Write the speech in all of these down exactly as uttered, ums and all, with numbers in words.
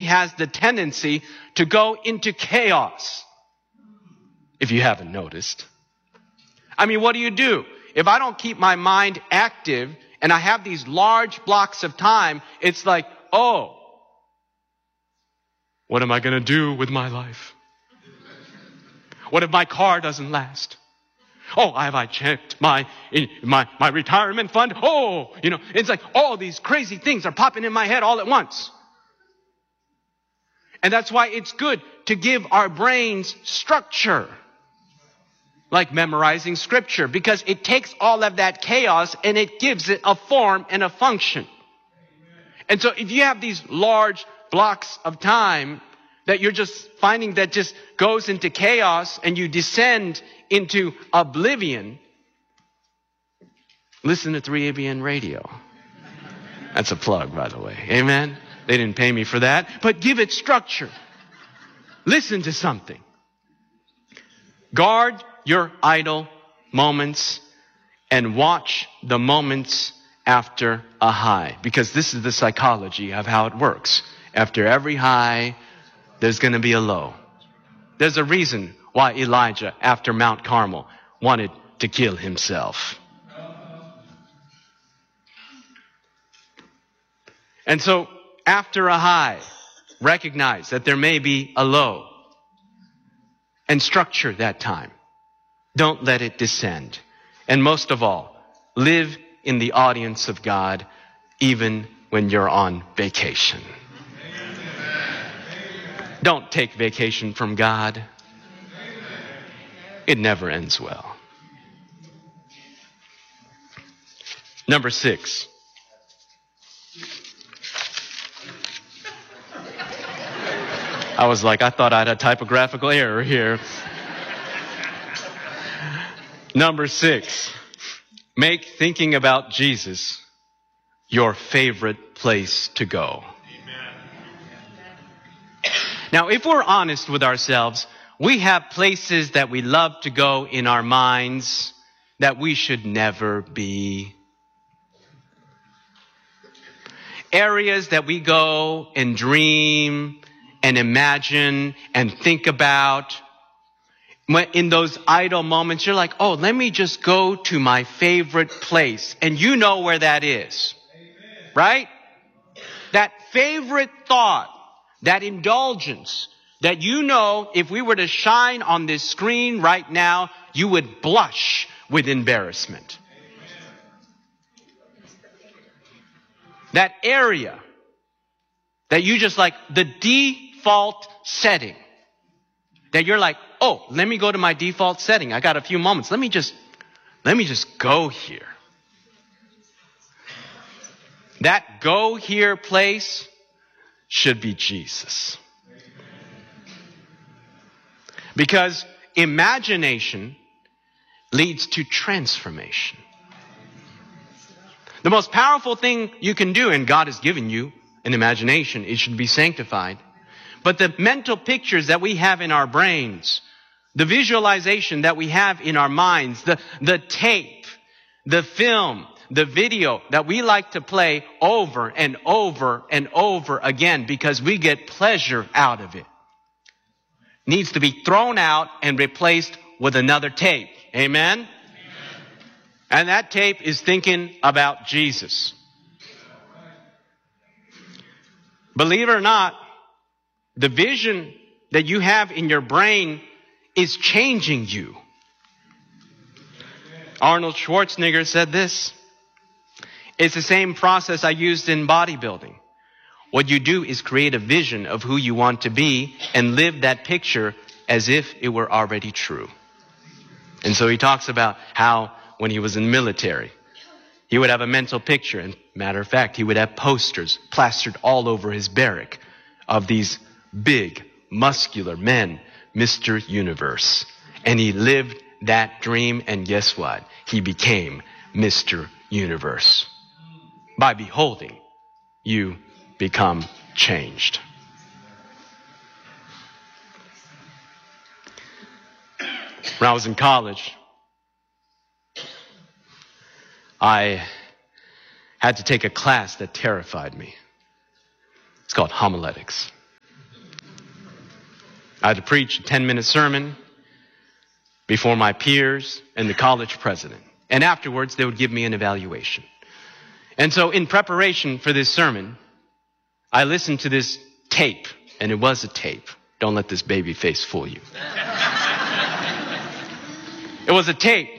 has the tendency to go into chaos. If you haven't noticed. I mean, what do you do? If I don't keep my mind active and I have these large blocks of time, it's like, oh, what am I going to do with my life? What if my car doesn't last? Oh, have I checked my, my, my retirement fund? Oh, you know, it's like all these crazy things are popping in my head all at once. And that's why it's good to give our brains structure. Like memorizing scripture, because it takes all of that chaos and it gives it a form and a function. And so if you have these large blocks of time that you're just finding that just goes into chaos and you descend into oblivion, listen to three A B N radio. That's a plug, by the way. Amen? They didn't pay me for that. But give it structure. Listen to something. Guard your idle moments and watch the moments after a high. Because this is the psychology of how it works. After every high, there's going to be a low. There's a reason why Elijah, after Mount Carmel, wanted to kill himself. And so, after a high, recognize that there may be a low. And structure that time. Don't let it descend. And most of all, live in the audience of God even when you're on vacation. Don't take vacation from God. It never ends well. Number six. I was like, I thought I had a typographical error here. Number six, make thinking about Jesus your favorite place to go. Amen. Now, if we're honest with ourselves, we have places that we love to go in our minds that we should never be. Areas that we go and dream and imagine and think about. In those idle moments, you're like, oh, let me just go to my favorite place. And you know where that is. Amen. Right? That favorite thought, that indulgence, that you know if we were to shine on this screen right now, you would blush with embarrassment. Amen. That area that you just like, the default setting. That you're like, oh, let me go to my default setting. I got a few moments. Let me just, let me just go here. That go here place should be Jesus. Because imagination leads to transformation. The most powerful thing you can do, and God has given you an imagination, it should be sanctified. But the mental pictures that we have in our brains, the visualization that we have in our minds, the, the tape, the film, the video that we like to play over and over and over again because we get pleasure out of it, needs to be thrown out and replaced with another tape. Amen? Amen. And that tape is thinking about Jesus. Believe it or not, the vision that you have in your brain is changing you. Arnold Schwarzenegger said this. It's the same process I used in bodybuilding. What you do is create a vision of who you want to be and live that picture as if it were already true. And so he talks about how when he was in the military, he would have a mental picture. And matter of fact, he would have posters plastered all over his barrack of these big, muscular men, Mister Universe. And he lived that dream, and guess what? He became Mister Universe. By beholding, you become changed. When I was in college, I had to take a class that terrified me. It's called homiletics. I had to preach a ten-minute sermon before my peers and the college president. And afterwards, they would give me an evaluation. And so in preparation for this sermon, I listened to this tape, and it was a tape. Don't let this baby face fool you. It was a tape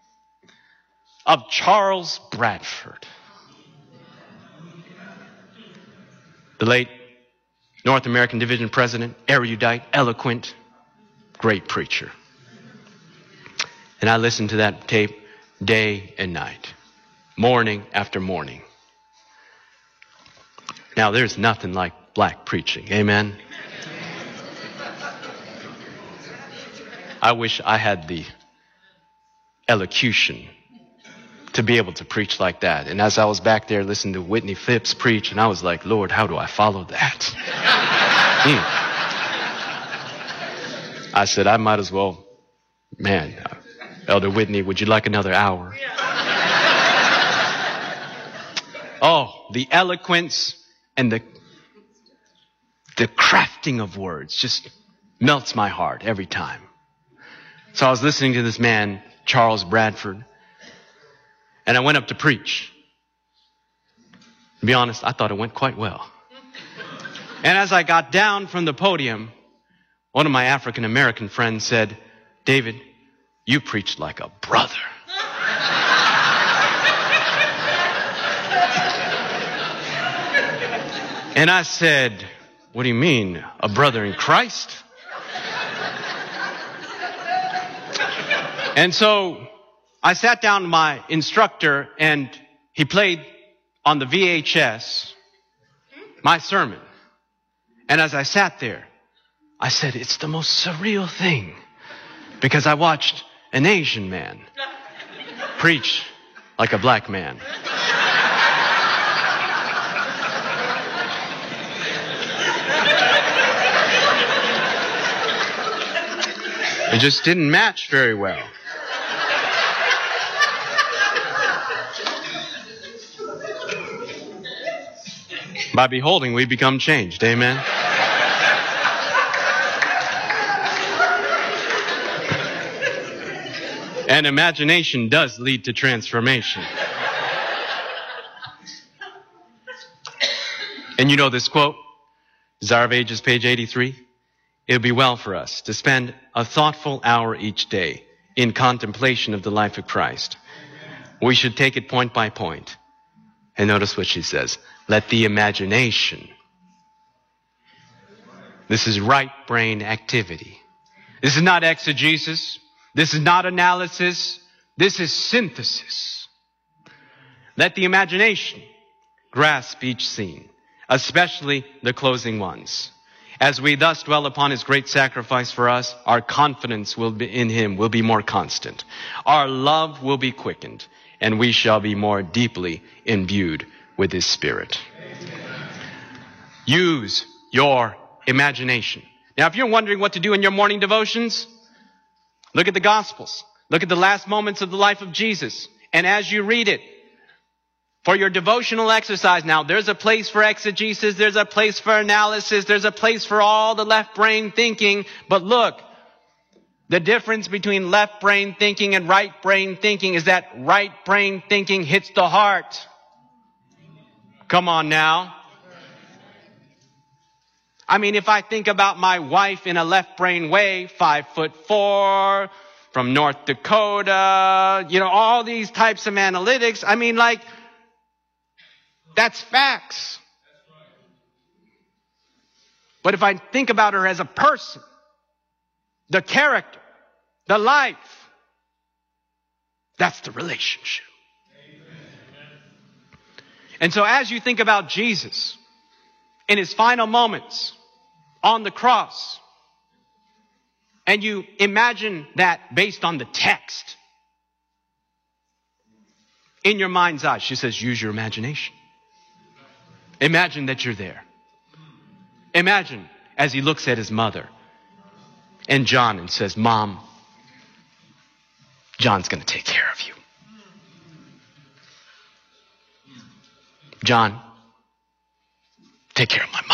of Charles Bradford, the late North American Division president, erudite, eloquent, great preacher. And I listened to that tape day and night, morning after morning. Now, there's nothing like black preaching. Amen? I wish I had the elocution to be able to preach like that. And as I was back there listening to Whitney Phipps preach, and I was like, Lord, how do I follow that? mm. I said, I might as well, man, Elder Whitney, would you like another hour? Oh, the eloquence and the the crafting of words just melts my heart every time. So I was listening to this man, Charles Bradford, and I went up to preach. To be honest, I thought it went quite well. And as I got down from the podium, one of my African American friends said, David, you preached like a brother. And I said, what do you mean, a brother in Christ? And so I sat down with my instructor, and he played on the V H S my sermon. And as I sat there, I said, it's the most surreal thing, because I watched an Asian man preach like a black man. It just didn't match very well. By beholding, we become changed. Amen. And imagination does lead to transformation. And you know this quote, Desire of Ages, page eighty-three. It would be well for us to spend a thoughtful hour each day in contemplation of the life of Christ. We should take it point by point. And notice what she says. Let the imagination. This is right brain activity. This is not exegesis. This is not analysis. This is synthesis. Let the imagination grasp each scene, especially the closing ones. As we thus dwell upon his great sacrifice for us, our confidence will be in him will be more constant. Our love will be quickened, and we shall be more deeply imbued with his Spirit. Amen. Use your imagination. Now, if you're wondering what to do in your morning devotions, look at the Gospels. Look at the last moments of the life of Jesus. And as you read it, for your devotional exercise, now there's a place for exegesis, there's a place for analysis, there's a place for all the left brain thinking. But look, the difference between left brain thinking and right brain thinking is that right brain thinking hits the heart. Come on now. I mean, if I think about my wife in a left brain way, five foot four, from North Dakota, you know, all these types of analytics, I mean, like, that's facts. But if I think about her as a person, the character, the life, that's the relationship. And so as you think about Jesus in his final moments on the cross, and you imagine that based on the text, in your mind's eye, she says, use your imagination. Imagine that you're there. Imagine as he looks at his mother and John and says, Mom, John's going to take care of you. John, take care of my